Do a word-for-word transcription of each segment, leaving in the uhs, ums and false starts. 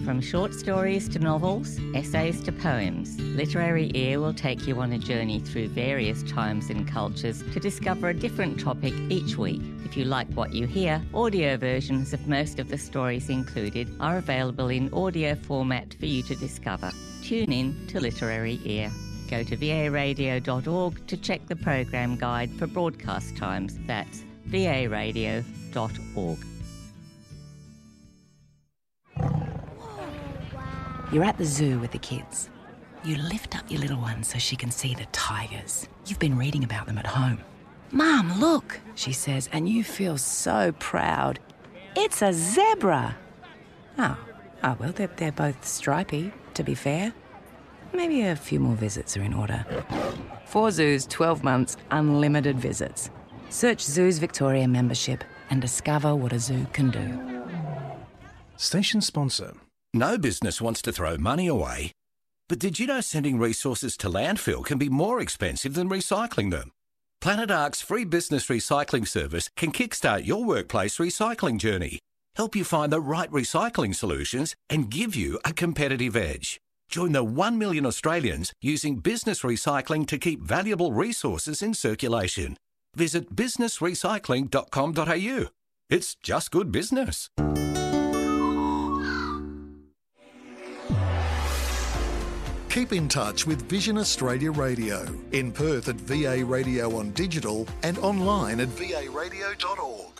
From short stories to novels, essays to poems, Literary Ear will take you on a journey through various times and cultures to discover a different topic each week. If you like what you hear, audio versions of most of the stories included are available in audio format for you to discover. Tune in to Literary Ear. Go to v a radio dot org to check the program guide for broadcast times. That's v a radio dot org. You're at the zoo with the kids. You lift up your little one so she can see the tigers. You've been reading about them at home. "Mum, look," she says, and you feel so proud. "It's a zebra." Oh, oh well, they're, they're both stripy, to be fair. Maybe a few more visits are in order. Four zoos, twelve months, unlimited visits. Search Zoos Victoria membership and discover what a zoo can do. Station sponsor. No business wants to throw money away. But did you know sending resources to landfill can be more expensive than recycling them? Planet Ark's free business recycling service can kickstart your workplace recycling journey, help you find the right recycling solutions and give you a competitive edge. Join the one million Australians using business recycling to keep valuable resources in circulation. Visit business recycling dot com dot a u. It's just good business. Keep in touch with Vision Australia Radio. In Perth at V A Radio on digital and online at v a radio dot org.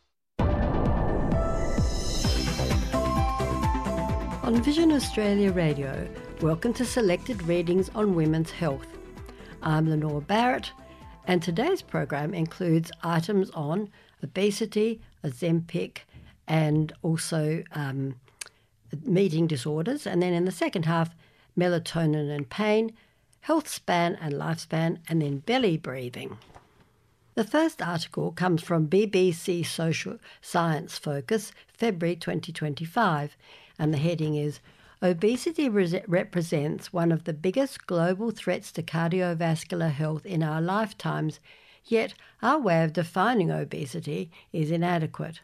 On Vision Australia Radio, welcome to selected readings on women's health. I'm Lenore Barrett, and today's program includes items on obesity, Ozempic, and also um, eating disorders. And then in the second half, melatonin and pain, health span and lifespan, and then belly breathing. The first article comes from B B C Social Science Focus, February twenty twenty-five, and the heading is "Obesity re- represents one of the biggest global threats to cardiovascular health in our lifetimes, yet our way of defining obesity is inadequate."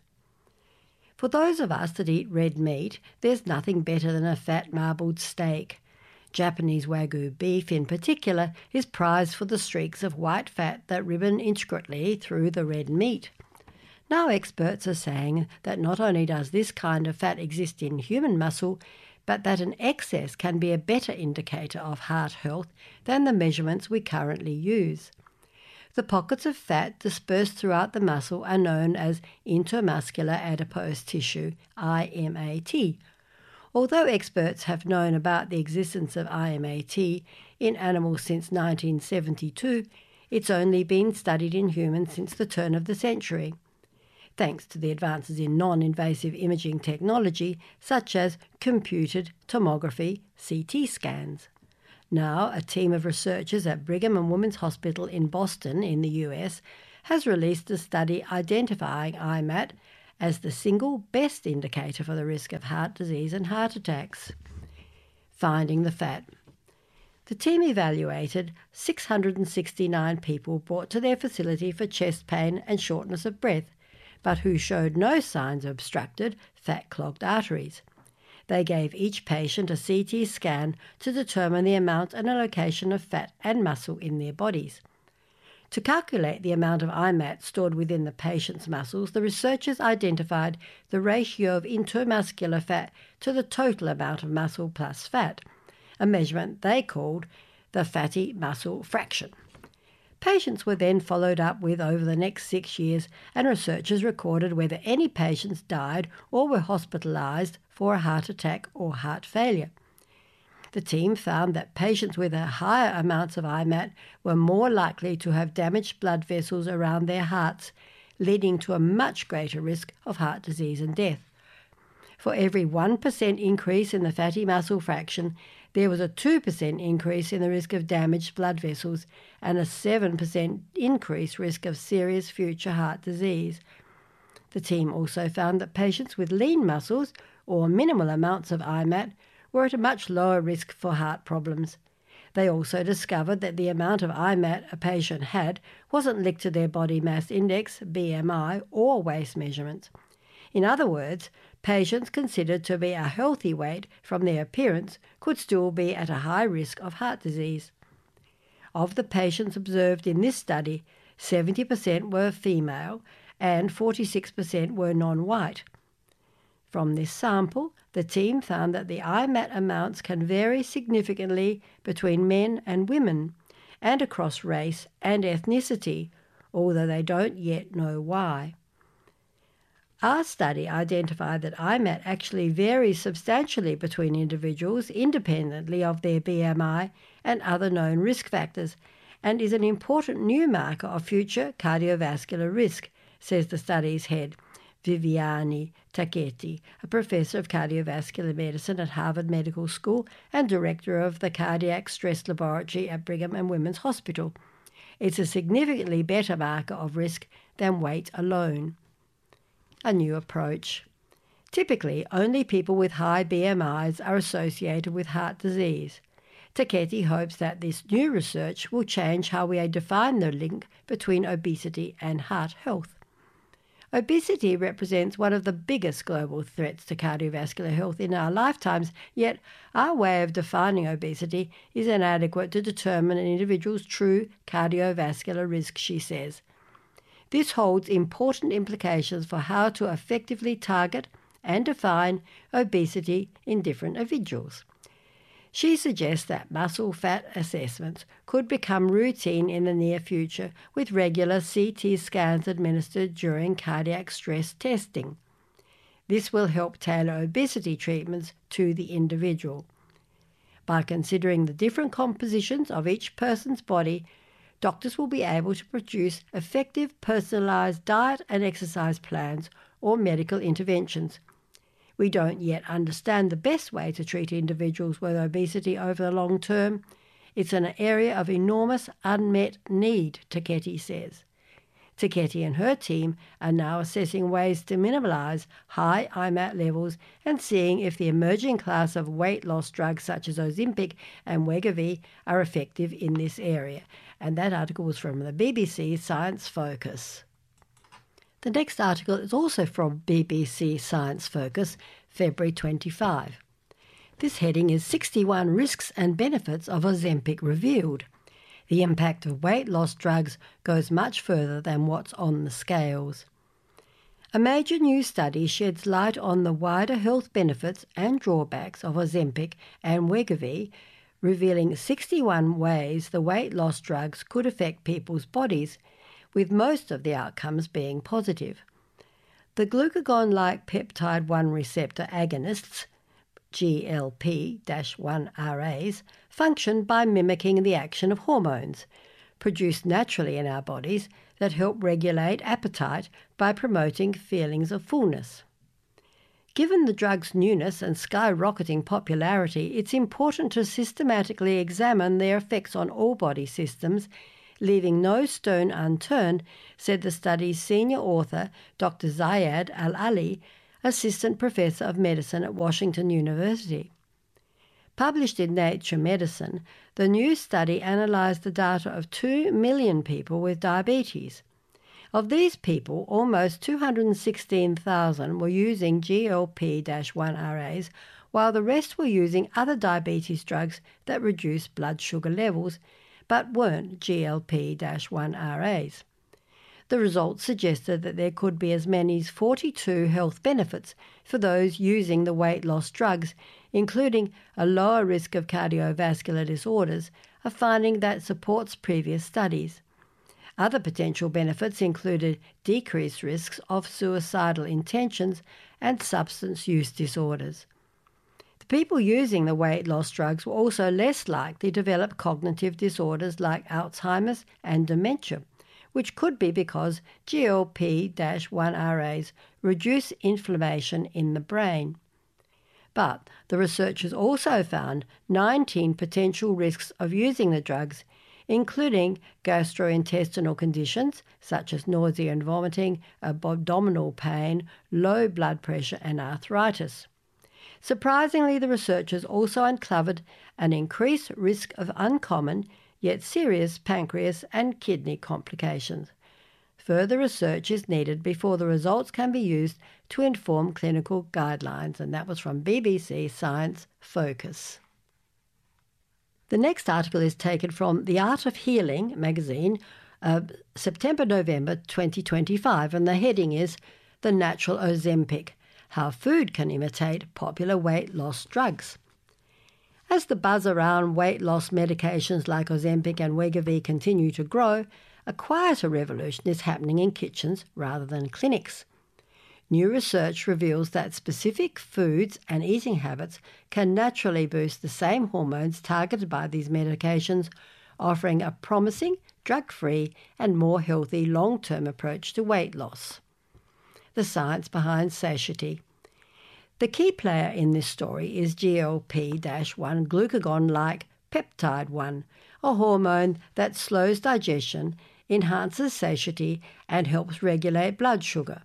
For those of us that eat red meat, there's nothing better than a fat marbled steak. Japanese Wagyu beef in particular is prized for the streaks of white fat that ribbon intricately through the red meat. Now experts are saying that not only does this kind of fat exist in human muscle, but that an excess can be a better indicator of heart health than the measurements we currently use. The pockets of fat dispersed throughout the muscle are known as intermuscular adipose tissue, I M A T. Although experts have known about the existence of I M A T in animals since nineteen seventy-two, it's only been studied in humans since the turn of the century, thanks to the advances in non-invasive imaging technology such as computed tomography C T scans. Now, a team of researchers at Brigham and Women's Hospital in Boston in the U S has released a study identifying I M A T as the single best indicator for the risk of heart disease and heart attacks. Finding the fat. The team evaluated six hundred sixty-nine people brought to their facility for chest pain and shortness of breath, but who showed no signs of obstructed, fat-clogged arteries. They gave each patient a C T scan to determine the amount and allocation of fat and muscle in their bodies. To calculate the amount of I M A T stored within the patient's muscles, the researchers identified the ratio of intermuscular fat to the total amount of muscle plus fat, a measurement they called the fatty muscle fraction. Patients were then followed up with over the next six years, and researchers recorded whether any patients died or were hospitalised for a heart attack or heart failure. The team found that patients with a higher amounts of I M A T were more likely to have damaged blood vessels around their hearts, leading to a much greater risk of heart disease and death. For every one percent increase in the fatty muscle fraction, there was a two percent increase in the risk of damaged blood vessels and a seven percent increased risk of serious future heart disease. The team also found that patients with lean muscles or minimal amounts of I M A T were at a much lower risk for heart problems. They also discovered that the amount of I M A T a patient had wasn't linked to their body mass index, B M I, or waist measurements. In other words, patients considered to be a healthy weight from their appearance could still be at a high risk of heart disease. Of the patients observed in this study, seventy percent were female and forty-six percent were non-white. From this sample, the team found that the I M A T amounts can vary significantly between men and women and across race and ethnicity, although they don't yet know why. Our study identified that I M A T actually varies substantially between individuals independently of their B M I and other known risk factors, and is an important new marker of future cardiovascular risk, says the study's head, Viviane Tacchetti, a professor of cardiovascular medicine at Harvard Medical School and director of the Cardiac Stress Laboratory at Brigham and Women's Hospital. It's a significantly better marker of risk than weight alone. A new approach. Typically, only people with high B M Is are associated with heart disease. Tacchetti hopes that this new research will change how we define the link between obesity and heart health. Obesity represents one of the biggest global threats to cardiovascular health in our lifetimes, yet our way of defining obesity is inadequate to determine an individual's true cardiovascular risk, she says. This holds important implications for how to effectively target and define obesity in different individuals. She suggests that muscle fat assessments could become routine in the near future with regular C T scans administered during cardiac stress testing. This will help tailor obesity treatments to the individual. By considering the different compositions of each person's body, doctors will be able to produce effective personalised diet and exercise plans or medical interventions. We don't yet understand the best way to treat individuals with obesity over the long term. It's an area of enormous unmet need, Tacchetti says. Tacchetti and her team are now assessing ways to minimise high I M A T levels and seeing if the emerging class of weight loss drugs such as Ozempic and Wegovy are effective in this area. And that article was from the B B C Science Focus. The next article is also from B B C Science Focus, February twenty-fifth. This heading is sixty-one Risks and Benefits of Ozempic Revealed. The impact of weight loss drugs goes much further than what's on the scales. A major new study sheds light on the wider health benefits and drawbacks of Ozempic and Wegovy, revealing sixty-one ways the weight loss drugs could affect people's bodies, with most of the outcomes being positive. The glucagon-like peptide one receptor agonists, G L P one R As, function by mimicking the action of hormones, produced naturally in our bodies, that help regulate appetite by promoting feelings of fullness. Given the drug's newness and skyrocketing popularity, it's important to systematically examine their effects on all body systems, leaving no stone unturned, said the study's senior author, Doctor Zayed Al-Ali, Assistant Professor of Medicine at Washington University. Published in Nature Medicine, the new study analysed the data of two million people with diabetes. Of these people, almost two hundred sixteen thousand were using G L P one R As, while the rest were using other diabetes drugs that reduce blood sugar levels, but weren't G L P one R As. The results suggested that there could be as many as forty-two health benefits for those using the weight loss drugs, including a lower risk of cardiovascular disorders, a finding that supports previous studies. Other potential benefits included decreased risks of suicidal intentions and substance use disorders. The people using the weight loss drugs were also less likely to develop cognitive disorders like Alzheimer's and dementia, which could be because G L P one R As reduce inflammation in the brain. But the researchers also found nineteen potential risks of using the drugs, including gastrointestinal conditions such as nausea and vomiting, abdominal pain, low blood pressure and arthritis. Surprisingly, the researchers also uncovered an increased risk of uncommon yet serious pancreas and kidney complications. further research is needed before the results can be used to inform clinical guidelines. And that was from B B C Science Focus. The next article is taken from The Art of Healing magazine, uh, September-November twenty twenty-five, and the heading is The Natural Ozempic, How Food Can Imitate Popular Weight Loss Drugs. As the buzz around weight loss medications like Ozempic and Wegovy continue to grow, a quieter revolution is happening in kitchens rather than clinics. New research reveals that specific foods and eating habits can naturally boost the same hormones targeted by these medications, offering a promising, drug-free and more healthy long-term approach to weight loss. The science behind satiety. The key player in this story is G L P one glucagon-like peptide one, a hormone that slows digestion, enhances satiety, and helps regulate blood sugar.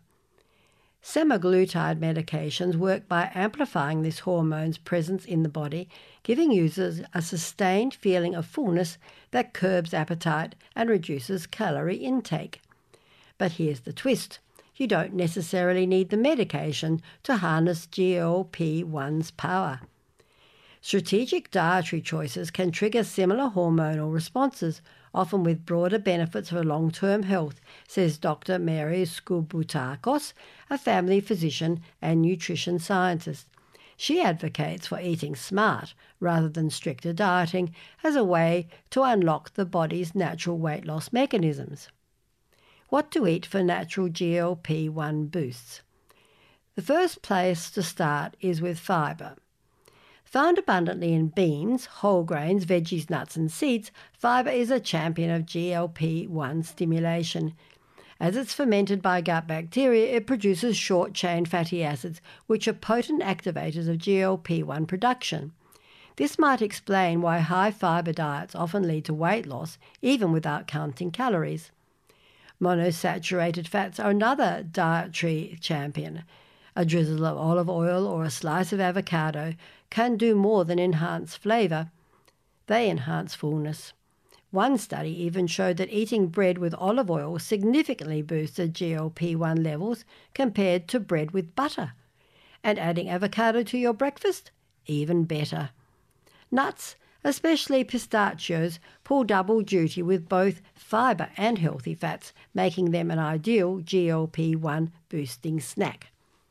Semaglutide medications work by amplifying this hormone's presence in the body, giving users a sustained feeling of fullness that curbs appetite and reduces calorie intake. But here's the twist. You don't necessarily need the medication to harness G L P one's power. Strategic dietary choices can trigger similar hormonal responses, often with broader benefits for long-term health, says Doctor Mary Skoubutakos, a family physician and nutrition scientist. She advocates for eating smart rather than stricter dieting as a way to unlock the body's natural weight loss mechanisms. What to eat for natural G L P one boosts? The first place to start is with fibre. Found abundantly in beans, whole grains, veggies, nuts and seeds, fibre is a champion of G L P one stimulation. As it's fermented by gut bacteria, it produces short-chain fatty acids, which are potent activators of G L P one production. This might explain why high-fibre diets often lead to weight loss, even without counting calories. Monosaturated fats are another dietary champion. A drizzle of olive oil or a slice of avocado can do more than enhance flavour. They enhance fullness. One study even showed that eating bread with olive oil significantly boosted G L P one levels compared to bread with butter. And adding avocado to your breakfast? Even better. Nuts, especially pistachios, pull double duty with both fibre and healthy fats, making them an ideal G L P one boosting snack.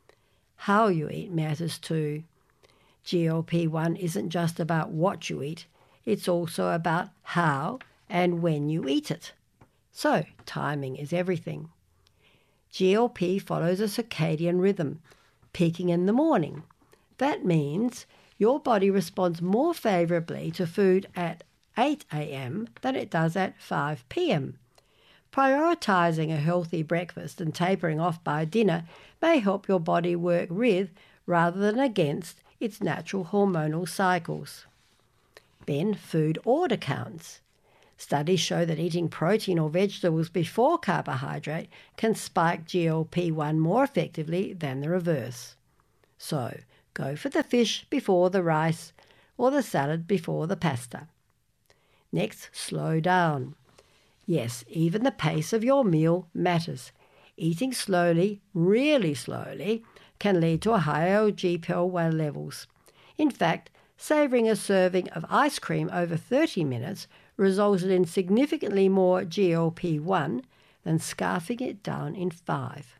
How you eat matters too. G L P one isn't just about what you eat, it's also about how and when you eat it. So, timing is everything. G L P follows a circadian rhythm, peaking in the morning. That means your body responds more favourably to food at eight a m than it does at five p m. Prioritising a healthy breakfast and tapering off by dinner may help your body work with, rather than against, its natural hormonal cycles. Then food order counts. Studies show that eating protein or vegetables before carbohydrate can spike G L P one more effectively than the reverse. So, go for the fish before the rice or the salad before the pasta. Next, slow down. Yes, even the pace of your meal matters. Eating slowly, really slowly, can lead to a higher G P L one levels. In fact, savouring a serving of ice cream over thirty minutes resulted in significantly more G L P one than scarfing it down in five.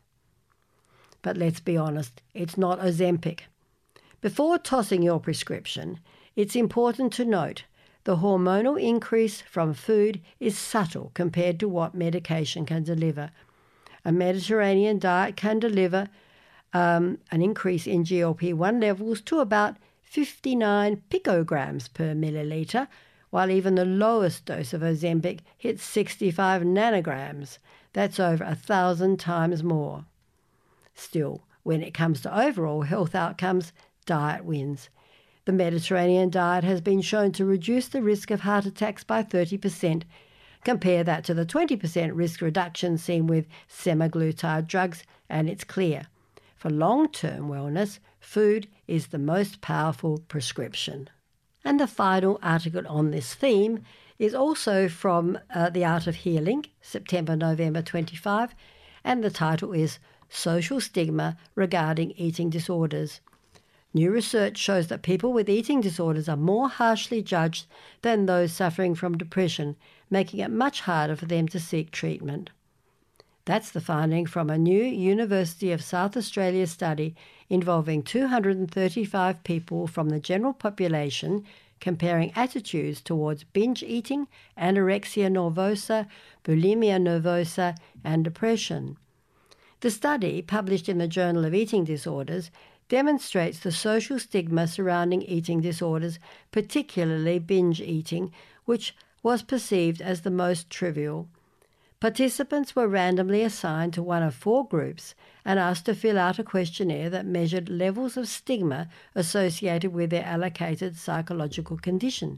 But let's be honest, it's not Ozempic. Before tossing your prescription, it's important to note the hormonal increase from food is subtle compared to what medication can deliver. A Mediterranean diet can deliver um, an increase in G L P one levels to about fifty-nine picograms per milliliter, while even the lowest dose of Ozempic hits sixty-five nanograms. That's over a thousand times more. Still, when it comes to overall health outcomes, diet wins. The Mediterranean diet has been shown to reduce the risk of heart attacks by thirty percent. Compare that to the twenty percent risk reduction seen with semaglutide drugs, and it's clear. For long-term wellness, food is the most powerful prescription. And the final article on this theme is also from uh, The Art of Healing, September November twenty-five, and the title is Social Stigma Regarding Eating Disorders. New research shows that people with eating disorders are more harshly judged than those suffering from depression, making it much harder for them to seek treatment. That's the finding from a new University of South Australia study involving two hundred thirty-five people from the general population, comparing attitudes towards binge eating, anorexia nervosa, bulimia nervosa, and depression. The study, published in the Journal of Eating Disorders, demonstrates the social stigma surrounding eating disorders, particularly binge eating, which was perceived as the most trivial. Participants were randomly assigned to one of four groups and asked to fill out a questionnaire that measured levels of stigma associated with their allocated psychological condition.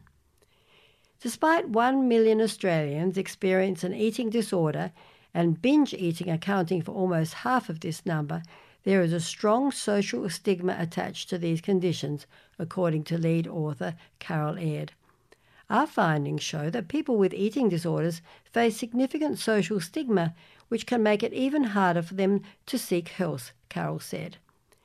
Despite one million Australians experience an eating disorder, and binge eating accounting for almost half of this number, there is a strong social stigma attached to these conditions, according to lead author Carol Aird. Our findings show that people with eating disorders face significant social stigma, which can make it even harder for them to seek help, Carol said.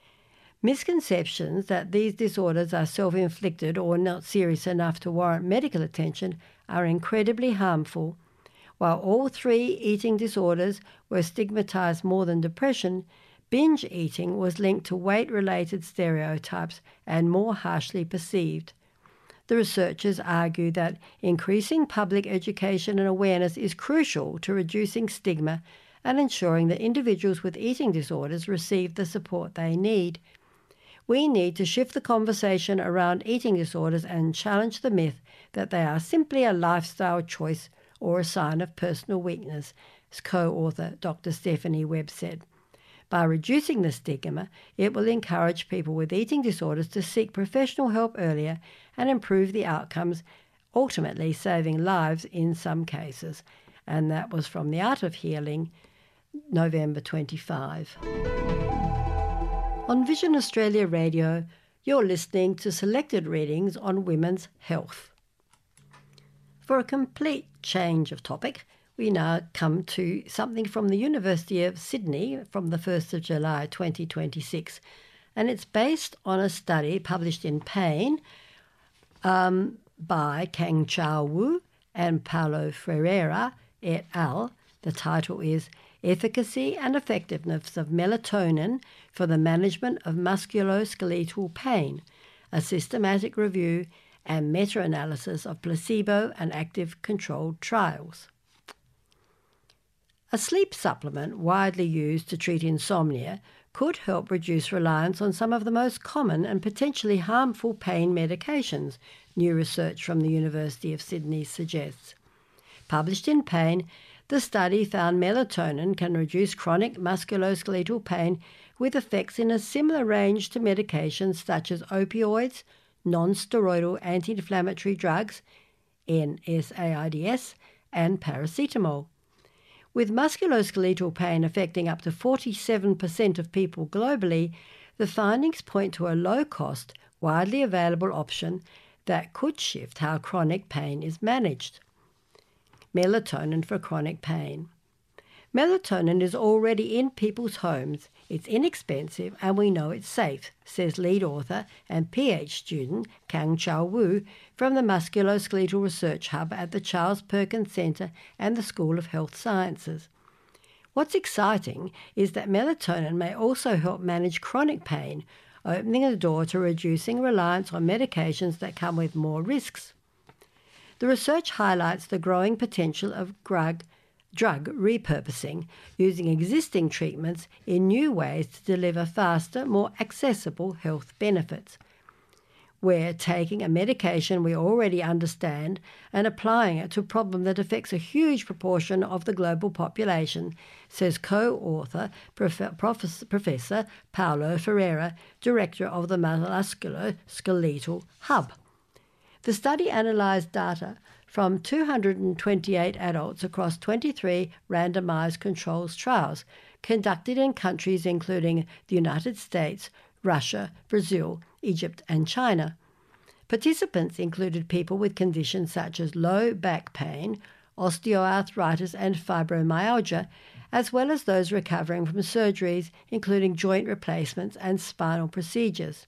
Misconceptions that these disorders are self-inflicted or not serious enough to warrant medical attention are incredibly harmful. While all three eating disorders were stigmatized more than depression, binge eating was linked to weight-related stereotypes and more harshly perceived. The researchers argue that increasing public education and awareness is crucial to reducing stigma and ensuring that individuals with eating disorders receive the support they need. We need to shift the conversation around eating disorders and challenge the myth that they are simply a lifestyle choice or a sign of personal weakness, as co-author Doctor Stephanie Webb said. By reducing the stigma, it will encourage people with eating disorders to seek professional help earlier and improve the outcomes, ultimately saving lives in some cases. And that was from The Art of Healing, November twenty-fifth. On Vision Australia Radio, you're listening to selected readings on women's health. For a complete change of topic, we now come to something from the University of Sydney from the first of July twenty twenty-six, and it's based on a study published in Pain um, by Kang Chao Wu and Paulo Ferreira et al. The title is Efficacy and Effectiveness of Melatonin for the Management of Musculoskeletal Pain, a Systematic Review and Meta-Analysis of Placebo and Active Controlled Trials. A sleep supplement widely used to treat insomnia could help reduce reliance on some of the most common and potentially harmful pain medications, new research from the University of Sydney suggests. Published in Pain, the study found melatonin can reduce chronic musculoskeletal pain with effects in a similar range to medications such as opioids, non-steroidal anti-inflammatory drugs, N SAIDs, and paracetamol. With musculoskeletal pain affecting up to forty-seven percent of people globally, the findings point to a low-cost, widely available option that could shift how chronic pain is managed. Melatonin for chronic pain. Melatonin is already in people's homes. It's inexpensive and we know it's safe, says lead author and PhD student Kang Chao Wu from the Musculoskeletal Research Hub at the Charles Perkins Centre and the School of Health Sciences. What's exciting is that melatonin may also help manage chronic pain, opening the door to reducing reliance on medications that come with more risks. The research highlights the growing potential of drug drug repurposing, using existing treatments in new ways to deliver faster, more accessible health benefits. We're taking a medication we already understand and applying it to a problem that affects a huge proportion of the global population, says co-author Prof- Prof- Professor Paulo Ferreira, director of the Musculoskeletal Hub. The study analysed data from two hundred twenty-eight adults across twenty-three randomised controls trials conducted in countries including the United States, Russia, Brazil, Egypt and China. Participants included people with conditions such as low back pain, osteoarthritis and fibromyalgia, as well as those recovering from surgeries, including joint replacements and spinal procedures.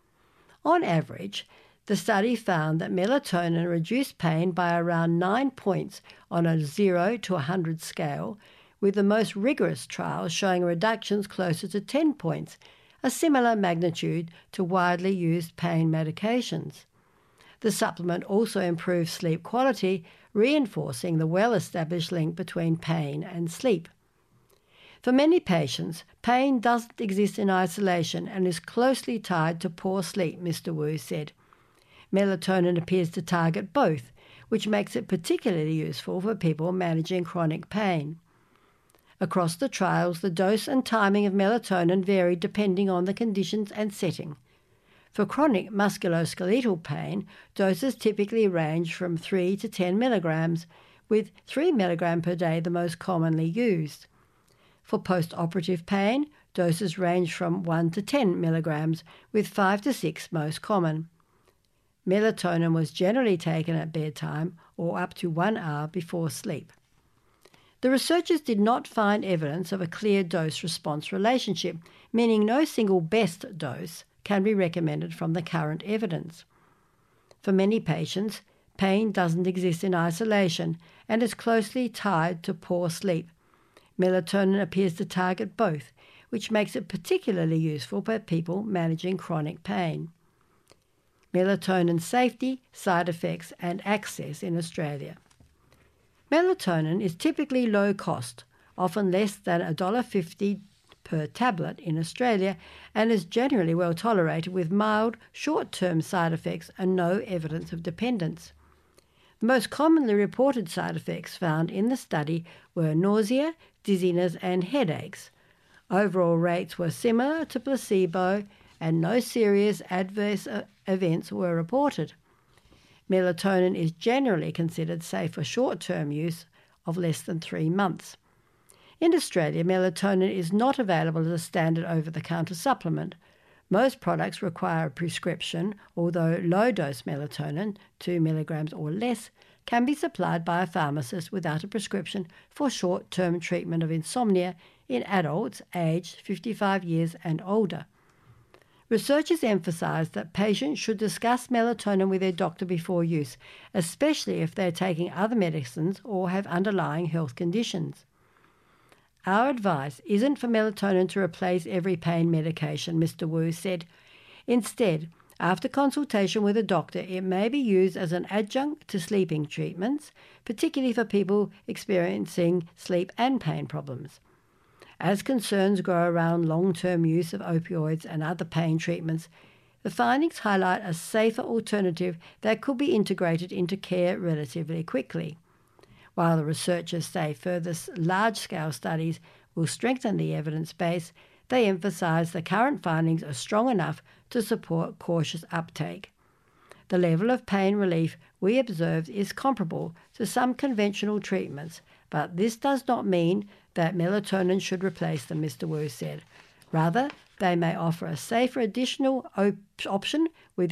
On average, the study found that melatonin reduced pain by around nine points on a zero to one hundred scale, with the most rigorous trials showing reductions closer to ten points, a similar magnitude to widely used pain medications. The supplement also improved sleep quality, reinforcing the well-established link between pain and sleep. For many patients, pain doesn't exist in isolation and is closely tied to poor sleep, Mister Wu said. Melatonin appears to target both, which makes it particularly useful for people managing chronic pain. Across the trials, the dose and timing of melatonin varied depending on the conditions and setting. For chronic musculoskeletal pain, doses typically range from three to ten milligrams, with three milligrams per day the most commonly used. For post-operative pain, doses range from one to ten milligrams, with five to six most common. Melatonin was generally taken at bedtime or up to one hour before sleep. The researchers did not find evidence of a clear dose-response relationship, meaning no single best dose can be recommended from the current evidence. For many patients, pain doesn't exist in isolation and is closely tied to poor sleep. Melatonin appears to target both, which makes it particularly useful for people managing chronic pain. Melatonin safety, side effects and access in Australia. Melatonin is typically low cost, often less than one dollar fifty per tablet in Australia, and is generally well tolerated with mild, short-term side effects and no evidence of dependence. The most commonly reported side effects found in the study were nausea, dizziness and headaches. Overall rates were similar to placebo and no serious adverse events were reported. Melatonin is generally considered safe for short-term use of less than three months. In Australia, melatonin is not available as a standard over-the-counter supplement. Most products require a prescription, although low-dose melatonin, two milligrams or less, can be supplied by a pharmacist without a prescription for short-term treatment of insomnia in adults aged fifty-five years and older. Researchers emphasise that patients should discuss melatonin with their doctor before use, especially if they are taking other medicines or have underlying health conditions. Our advice isn't for melatonin to replace every pain medication, Mister Wu said. Instead, after consultation with a doctor, it may be used as an adjunct to sleeping treatments, particularly for people experiencing sleep and pain problems. As concerns grow around long-term use of opioids and other pain treatments, the findings highlight a safer alternative that could be integrated into care relatively quickly. While the researchers say further large-scale studies will strengthen the evidence base, they emphasise the current findings are strong enough to support cautious uptake. The level of pain relief we observed is comparable to some conventional treatments, but this does not mean that melatonin should replace them, Mister Wu said. Rather, they may offer a safer additional op- option with